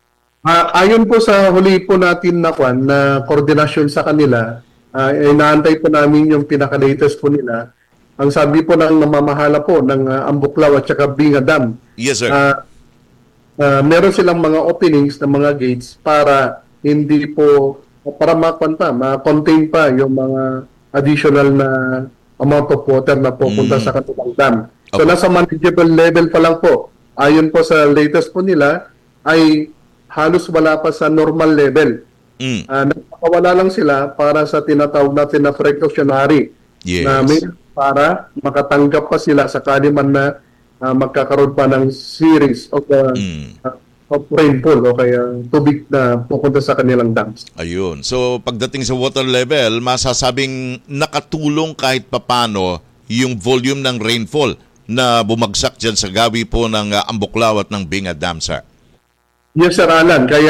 Uh, ayon po sa huli po natin na kwan, na koordinasyon sa kanila, uh, inaantay po namin yung pinaka-latest po nila. Ang sabi po ng namamahala po ng uh, Ambuklaw at saka Binga Dam, Yes, sir. uh, uh, meron silang mga openings ng mga gates para hindi po, para makwan pa, ma-contain pa yung mga additional na amount of water na pupunta Mm. sa kanilang dam. So Okay. nasa manageable level pa lang po. Ayon po sa latest po nila, ay halos wala pa sa normal level. Mm. Uh, nagpapawala lang sila para sa tinatawag natin na precautionary Yes. na may para makatanggap pa sila sa kaliman na uh, magkakaroon pa ng series of, uh, Mm. uh, of rainfall o kaya tubig na pupunta sa kanilang dams. Ayun. So, pagdating sa water level, masasabing nakatulong kahit papano yung volume ng rainfall na bumagsak dyan sa gawi po ng uh, Ambuklaw at ng Binga Dam, sir. Yes, Sir Alan. Kaya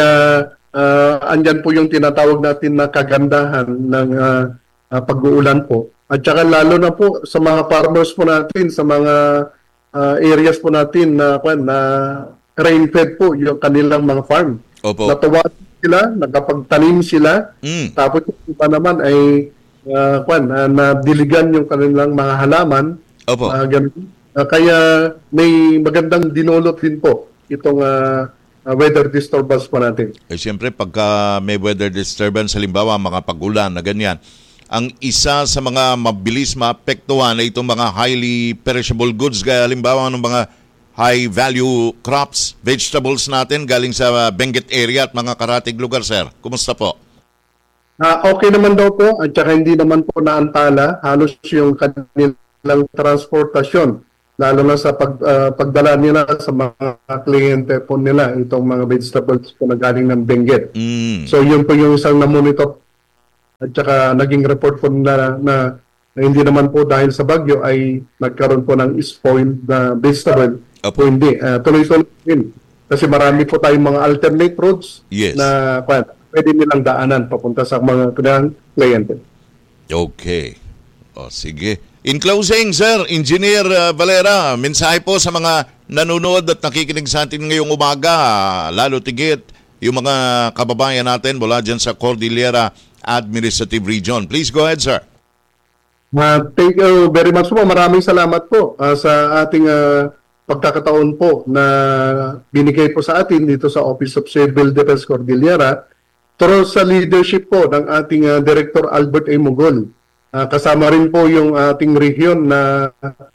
uh, andyan po yung tinatawag natin na kagandahan ng uh, uh, pag-uulan po. At saka lalo na po sa mga farmers po natin, sa mga uh, areas po natin na, uh, na rain-fed po yung kanilang mga farm. Opo. Natuwa sila, nagkapagtanim sila, Mm. tapos yung iba naman ay uh, kwan, uh, nadiligan yung kanilang mga halaman. Opo. Uh, ganun. Uh, kaya may magandang dinulot din po itong uh, uh, weather disturbance po natin. Eh siyempre, pagka may weather disturbance, halimbawa mga pag-ulan na ganyan, ang isa sa mga mabilis maapektuhan ay itong mga highly perishable goods, kaya halimbawa ng mga high-value crops, vegetables natin galing sa Benguet area at mga karatig lugar, sir. Kumusta po? Uh, okay naman daw po at saka hindi naman po naantala halos yung kanilang transportasyon, lalo na sa pag, uh, pagdala nila sa mga kliyente po nila, itong mga vegetables po na galing ng Benguet. Mm. So yun po yung isang na-monitor at saka naging report po nila na, na hindi naman po dahil sa bagyo ay nagkaroon po ng spoiled na vegetable. Opo. Po hindi. Uh, tuloy-tuloy din. Kasi marami po tayong mga alternate roads Yes. na kwan, pwede nilang daanan papunta sa mga kanilang kliyente. Okay. O sige. In closing, sir, Engineer uh, Valera, mensahe po sa mga nanonood at nakikinig sa atin ngayong umaga, lalo tigit yung mga kababayan natin mula dyan sa Cordillera Administrative Region. Please go ahead, sir. Uh, thank you very much po. Maraming salamat po uh, sa ating uh, pagkakataon po na binigay po sa atin dito sa Office of Civil Defense Cordillera. Pero sa leadership po ng ating uh, Director Albert A. Mugol. Uh, kasama rin po yung ating region na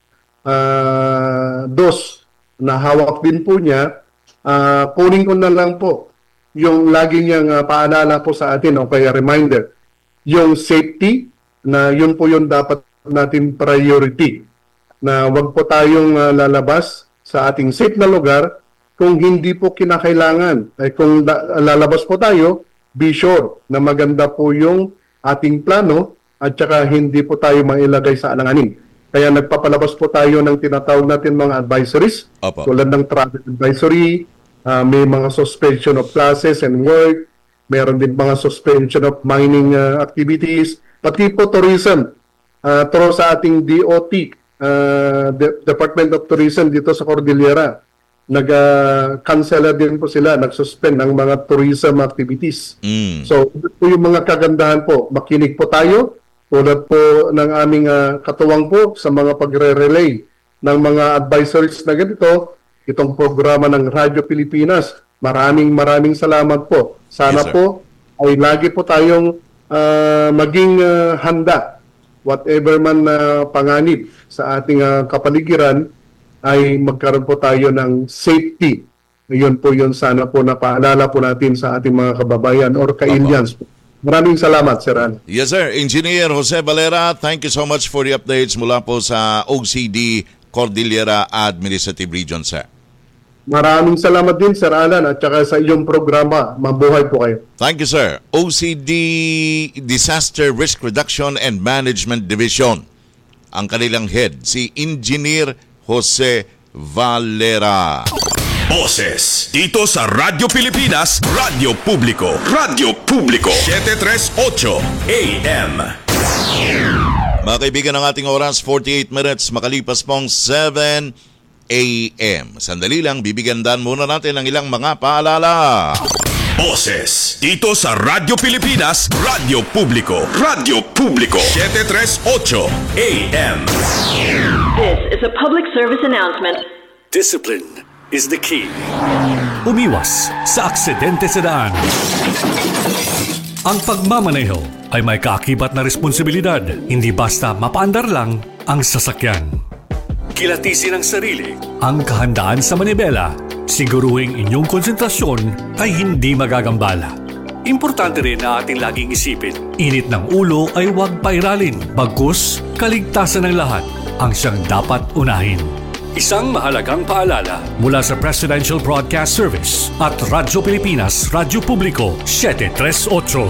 uh, dos na hawak din po niya. Uh, kunin ko na lang po yung lagi niyang uh, paalala po sa atin o kaya reminder, yung safety na yun po yung dapat natin priority, na wag po tayong uh, lalabas sa ating safe na lugar kung hindi po kinakailangan. Ay kung da- lalabas po tayo, be sure na maganda po yung ating plano at saka hindi po tayo mailagay sa alanganin. Kaya nagpapalabas po tayo ng tinatawag natin mga advisories, Opo. tulad ng travel advisory. Uh, may mga suspension of classes and work, meron din mga suspension of mining uh, activities, pati po tourism. Uh, turo sa ating D O T, uh, De- Department of Tourism dito sa Cordillera, nag-cancel uh, din po sila, nag-suspend ng mga tourism activities. Mm. So, ito po yung mga kagandahan po. Makinig po tayo, tulad po ng aming uh, katuwang po sa mga pagre-relay ng mga advisories na ganito, itong programa ng Radyo Pilipinas. Maraming maraming salamat po. Sana Yes, po ay lagi po tayong uh, maging uh, handa. Whatever man na uh, panganib sa ating uh, kapaligiran ay magkaroon po tayo ng safety. Yun po yun sana po na paalala po natin sa ating mga kababayan or ka-Indians. Maraming salamat, Sir An. Yes, sir. Engineer Jose Valera, thank you so much for the updates mula po sa O C D Cordillera Administrative Region, sir. Maraming salamat din, Sir Alan, at saka sa iyong programa. Mabuhay po kayo. Thank you, sir. O C D Disaster Risk Reduction and Management Division. Ang kanilang head, si Engineer Jose Valera. Boses dito sa Radyo Pilipinas, Radyo Publiko, Radyo Publiko, seven thirty-eight A M. Mga kaibigan, ng ating oras, forty-eight minutes, makalipas pong seven A M. Sandali lang, bibigyan dan muna natin ng ilang mga paalala. Boses dito sa Radyo Pilipinas, Radyo Publiko, Radyo Publiko, seven thirty-eight A M. This is a public service announcement. Discipline is the key. Umiwas sa aksidente sa daan. Ang pagmamaneho ay may kaakibat na responsibilidad, hindi basta mapaandar lang ang sasakyan. Kilatisin ang sarili, ang kahandaan sa manibela, siguruhing inyong konsentrasyon ay hindi magagambala. Importante rin na ating laging isipin, init ng ulo ay huwag pairalin, bagkus kaligtasan ng lahat ang siyang dapat unahin. Isang mahalagang paalala mula sa Presidential Broadcast Service at Radyo Pilipinas, Radyo Publiko, seven thirty-eight.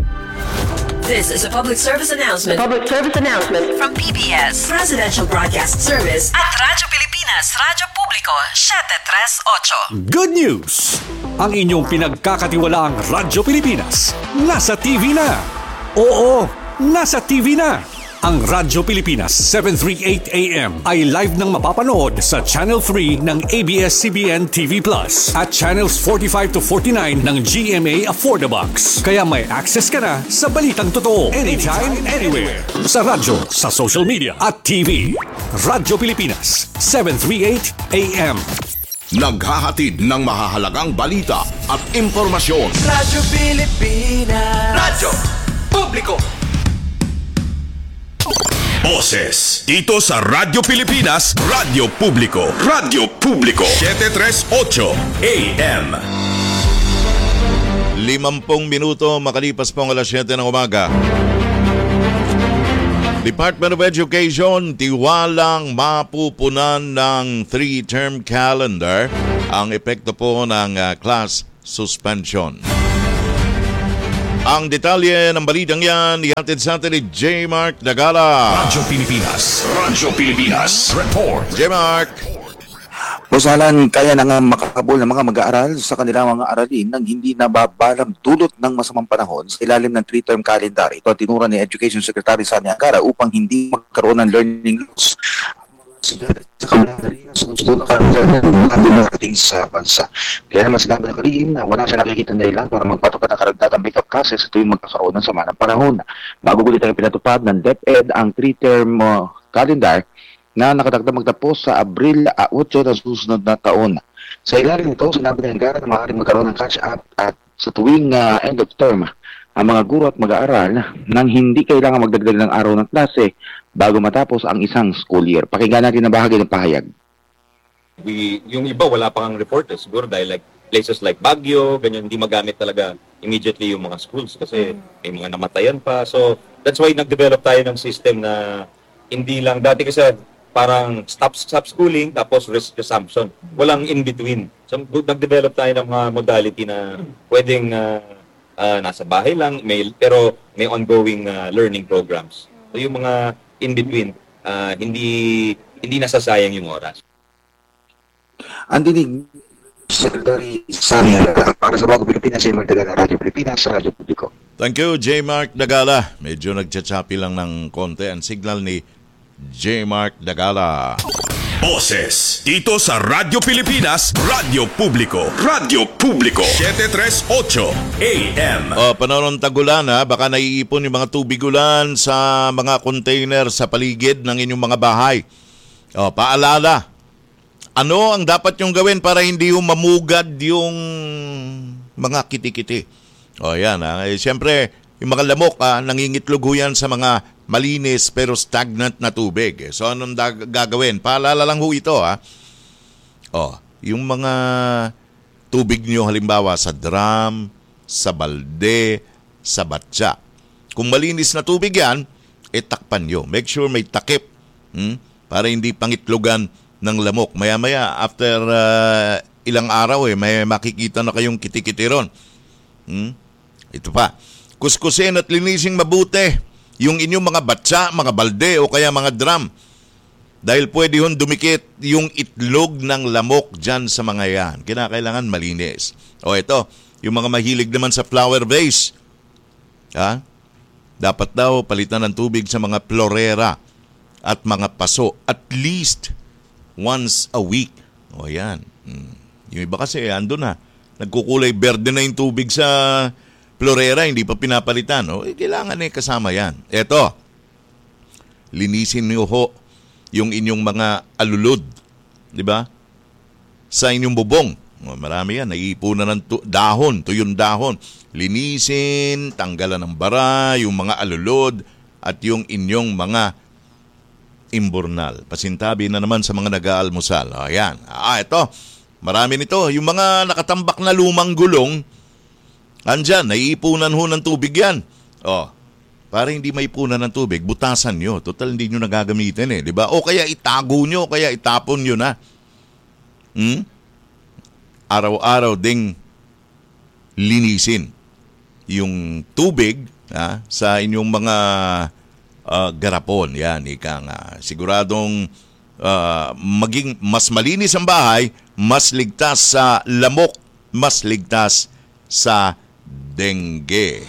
This is a public service announcement. Public service announcement From P B S, Presidential Broadcast Service at Radyo Pilipinas, Radyo Publiko, seven thirty-eight. Good news! Ang inyong pinagkakatiwalaang Radyo Pilipinas nasa T V na. Oo, nasa T V na. Ang Radyo Pilipinas seven thirty-eight A M ay live nang mapapanood sa Channel three ng A B S C B N T V Plus at Channels forty-five to forty-nine ng G M A Affordabox. Kaya may access ka na sa balitang totoo anytime, anywhere. Sa radyo, sa social media at T V. Radyo Pilipinas seven thirty-eight A M. naghahatid ng mahahalagang balita at impormasyon. Radyo Pilipinas. Radyo Publiko. Boses dito sa Radyo Pilipinas, Radyo Publiko. Radyo Publiko seven thirty-eight A M. Limampung minuto makalipas po ang alas siyete ng umaga. Department of Education, tiwalang mapupunan ng three-term calendar ang epekto po ng uh, class suspension. Ang detalye ng balitang yan, ihatid sa atin ni J. Mark Dagala. Radyo Pilipinas. Radyo Pilipinas. Report. J. Mark. Pusalan, kaya na nga makakabol ng mga mag-aaral sa kanilang mga aralin nang hindi nababalang dulot ng masamang panahon sa ilalim ng three-term calendar. Ito ang tinura ni Education Secretary Sani Angara upang hindi magkaroon ng learning loss sa sunod na kalendar sa bansa. Kaya naman sinabi ng Karim na wala siya nakikita na ilan para magpatupad ng karagdagang make-up classes tuwing magkakaroon ng sama ng panahon. Magugulit ang pinatupad ng DepEd ang three-term uh, calendar na nakadagdag magtapos sa Abril eight ng susunod na taon. Sa ilalim nito, sinabi ng Angara na maaaring magkaroon ng catch-up at sa tuwing uh, end of term ang mga guro at mag-aaral nang hindi kailangan magdagdag ng araw ng klase bago matapos ang isang school year. Pakinggan natin ang bahagi ng pahayag. We, yung iba wala pang report eh. Siguro dahil like places like Baguio, ganyan, hindi magamit talaga immediately yung mga schools kasi may mga namatayan pa. So that's why nag-develop tayo ng system na hindi lang, dati kasi parang stop, stop schooling tapos risk resumption. Walang in-between. So nag-develop tayo ng mga modality na pwedeng uh, uh, nasa bahay lang, may, pero may ongoing uh, learning programs. So yung mga in-between, uh, hindi hindi nasasayang yung oras. Ang dinig Secretary Sani para sa Bago Pilipinas, J. Mark Dagala, Radyo Pilipinas, Radyo Publiko. Thank you, J. Mark Dagala. Medyo nagtsatsapi lang ng konti ang signal ni J. Mark Dagala. Boses dito sa Radyo Pilipinas, Radyo Publiko. Radyo Publiko seven thirty-eight A M. Oh, panahon ng tagulan ha, baka naiipon yung mga tubig ulan sa mga container sa paligid ng inyong mga bahay. Oh, paalala. Ano ang dapat yung gawin para hindi yung mamugad yung mga kitikiti? O yan ha. Eh, siyempre, yung mga lamok ha, nangingitlog ho yan sa mga malinis pero stagnant na tubig. So anong dag- gagawin? Paalala lang ho ito ha. O, yung mga tubig nyo halimbawa sa drum, sa balde, sa batya. Kung malinis na tubig yan, itakpan nyo. Make sure may takip hmm? para hindi pangitlogan ng lamok. Maya-maya, after uh, ilang araw, eh, may makikita na kayong kitikiti ron. Hmm? Ito pa. Kuskusin at linising mabuti yung inyong mga batsa, mga balde o kaya mga drum. Dahil pwede hon dumikit yung itlog ng lamok dyan sa mga yan. Kinakailangan malinis. O ito, yung mga mahilig naman sa flower vase. Ha? Dapat daw palitan ng tubig sa mga florera at mga paso. At least once a week. O yan. Hmm. Yung iba kasi, ando na. Nagkukulay berde na yung tubig sa florera, hindi pa pinapalitan. O, eh, kailangan eh, kasama yan. Eto, linisin niyo ho yung inyong mga alulod. Di ba? Sa inyong bubong. O, marami yan. Naiipunan ng tu- dahon, tuyong dahon. Linisin, tanggalan ng bara, yung mga alulod, at yung inyong mga imburnal. Pasintabi na naman sa mga nag-aalmusal. Ayan. Ah, ito. Marami nito. Yung mga nakatambak na lumang gulong, andyan, naiipunan ho ng tubig yan. Oh, para hindi maipunan ng tubig, butasan nyo. Total, hindi nyo nagagamitin eh. Diba? O kaya itago nyo, kaya itapon nyo na. Hmm? Araw-araw ding linisin yung tubig ha, sa inyong mga Uh, garapon, yan, ika nga. Siguradong uh, maging mas malinis ang bahay, mas ligtas sa lamok, mas ligtas sa dengue.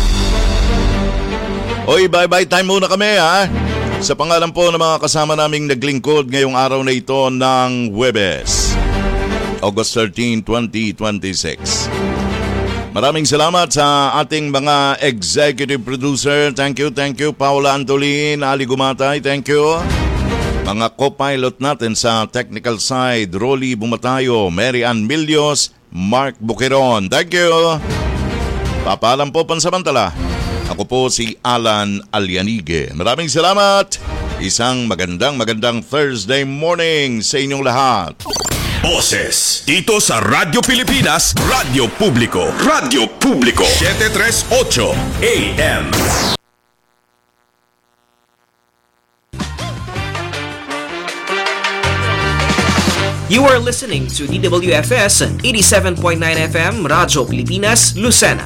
Oy, bye-bye time muna kami ha. Sa pangalan po ng mga kasama naming naglingkod ngayong araw na ito ng Huwebes, August thirteenth, twenty twenty-six. Maraming salamat sa ating mga executive producer. Thank you, thank you. Paula Antolin, Ali Gumatay, thank you. Mga co-pilot natin sa technical side, Rolly Bumatayo, Mary Ann Milios, Mark Buqueron. Thank you! Papaalam po pansamantala. Ako po si Alan Alianige. Maraming salamat! Isang magandang magandang Thursday morning sa inyong lahat. Boses dito sa Radyo Pilipinas, Radyo Publiko, Radyo Publiko, seven thirty-eight A M. You are listening to D W F S eighty-seven point nine F M, Radyo Pilipinas, Lucena.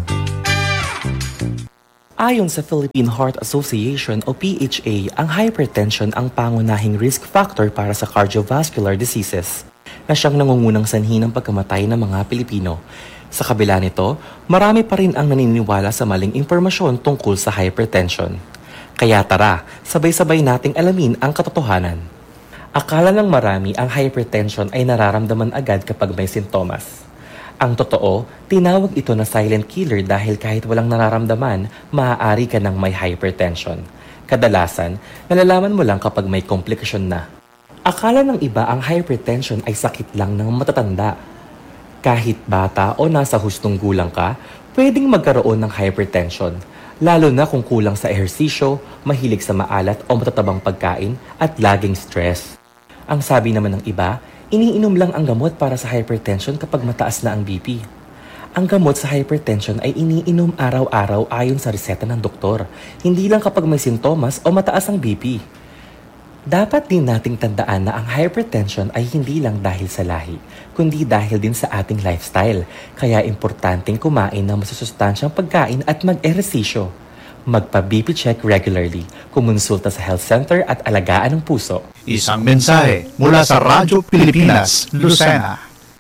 Ayon sa Philippine Heart Association o P H A, ang hypertension ang pangunahing risk factor para sa cardiovascular diseases na siyang nangungunang sanhi ng pagkamatay ng mga Pilipino. Sa kabila nito, marami pa rin ang naniniwala sa maling impormasyon tungkol sa hypertension. Kaya tara, sabay-sabay nating alamin ang katotohanan. Akala ng marami ang hypertension ay nararamdaman agad kapag may sintomas. Ang totoo, tinawag ito na silent killer dahil kahit walang nararamdaman, maaari ka ng may hypertension. Kadalasan, nalalaman mo lang kapag may komplikasyon na. Akala ng iba ang hypertension ay sakit lang ng matatanda. Kahit bata o nasa hustong gulang ka, pwedeng magkaroon ng hypertension. Lalo na kung kulang sa ehersisyo, mahilig sa maalat o matatabang pagkain at laging stress. Ang sabi naman ng iba, iniinom lang ang gamot para sa hypertension kapag mataas na ang B P. Ang gamot sa hypertension ay iniinom araw-araw ayon sa reseta ng doktor, hindi lang kapag may sintomas o mataas ang B P. Dapat din nating tandaan na ang hypertension ay hindi lang dahil sa lahi, kundi dahil din sa ating lifestyle. Kaya importanteng kumain ng masusustansyang pagkain at mag-ehersisyo. Magpa-B P check regularly, kumonsulta sa health center at alagaan ng puso. Isang mensahe mula sa Radyo Pilipinas, Lucena.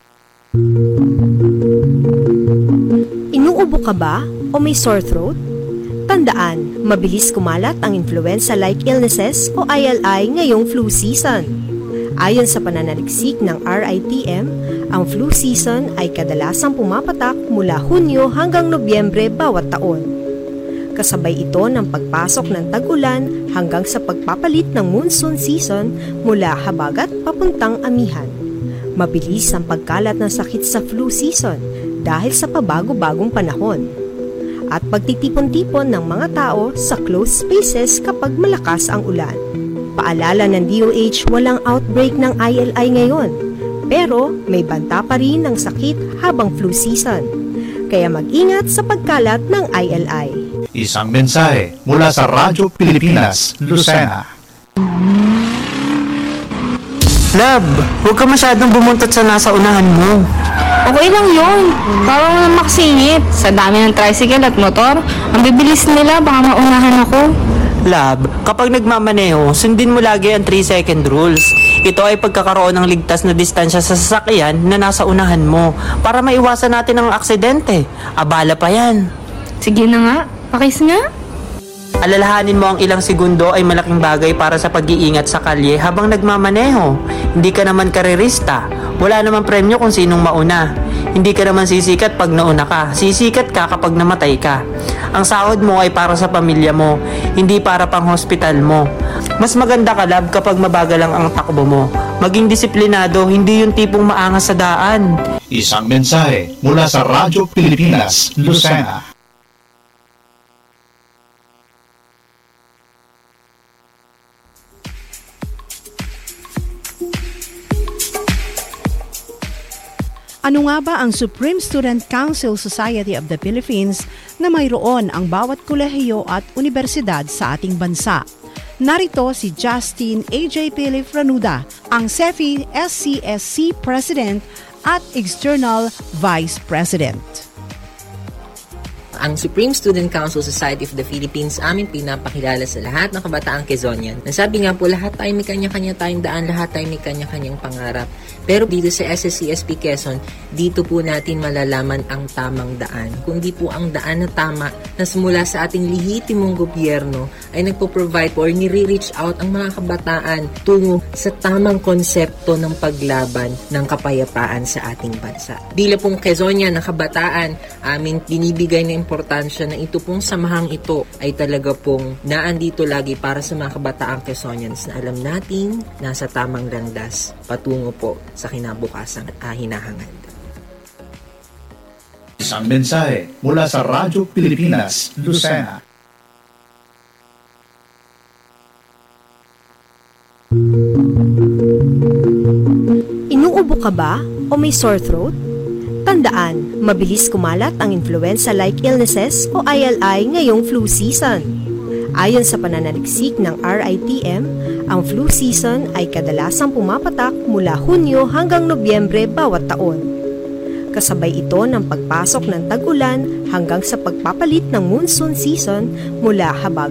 Inuubo ka ba o may sore throat? Tandaan, mabilis kumalat ang influenza-like illnesses o I L I ngayong flu season. Ayon sa pananaliksik ng R I T M, ang flu season ay kadalasang pumapatak mula Hunyo hanggang Nobyembre bawat taon. Kasabay ito ng pagpasok ng tag-ulan hanggang sa pagpapalit ng monsoon season mula habagat papuntang amihan. Mabilis ang pagkalat ng sakit sa flu season dahil sa pabago-bagong panahon. At pagtitipon-tipon ng mga tao sa closed spaces kapag malakas ang ulan. Paalala ng D O H, walang outbreak ng I L I ngayon, pero may banta pa rin ng sakit habang flu season. Kaya mag-ingat sa pagkalat ng I L I. Isang mensahe mula sa Radyo Pilipinas, Lucena. Love, huwag ka masyadong bumuntot sa nasa unahan mo. Okay lang yun. Parang naman makasingit. Sa dami ng tricycle at motor, ang bibilis nila, baka maunahan ako. Love, kapag nagmamaneho, sundin mo lagi ang three second rules. Ito ay pagkakaroon ng ligtas na distansya sa sasakyan na nasa unahan mo para maiwasan natin ang aksidente. Abala pa yan. Sige na nga, pakis nga. Alalahanin mo ang ilang segundo ay malaking bagay para sa pag-iingat sa kalye habang nagmamaneho. Hindi ka naman karerista. Wala namang premyo kung sinong mauna. Hindi ka naman sisikat pag nauna ka. Sisikat ka kapag namatay ka. Ang sahod mo ay para sa pamilya mo, hindi para pang hospital mo. Mas maganda ka, love, kapag mabagal lang ang takbo mo. Maging disiplinado, hindi yung tipong maangas sa daan. Isang mensahe mula sa Radyo Pilipinas, Lucena. Ano nga ba ang Supreme Student Council Society of the Philippines na mayroon ang bawat kolehiyo at universidad sa ating bansa? Narito si Justin A J Philip Ranuda, ang S E F I S C S C President at External Vice President. Ang Supreme Student Council Society of the Philippines aming pinapakilala sa lahat ng kabataang Quezonian. Nasabi nga po, lahat tayo may kanya-kanya tayong daan, lahat tayo may kanya-kanyang pangarap. Pero dito sa S S C S P Quezon, dito po natin malalaman ang tamang daan. Kundi po ang daan na tama na simula sa ating lehitimong gobyerno ay nagpo-provide po or nire-reach out ang mga kabataan tungo sa tamang konsepto ng paglaban ng kapayapaan sa ating bansa. Bilang pong Quezonian na kabataan, aming binibigay na importansya importansya na ito pong samahang ito ay talaga pong naandito lagi para sa mga kabataang Quezonians na alam nating nasa tamang landas patungo po sa kinabukasan at uh, hinahangad. Isang mensahe mula sa Radyo Pilipinas, Lucena. Inuubo ka ba o may sore throat? Tandaan, mabilis kumalat ang influenza-like illnesses o I L I ngayong flu season. Ayon sa pananaliksik ng R I T M, ang flu season ay kadalasang pumapatak mula Hunyo hanggang Nobyembre bawat taon. Kasabay ito ng pagpasok ng tag-ulan hanggang sa pagpapalit ng monsoon season mula habag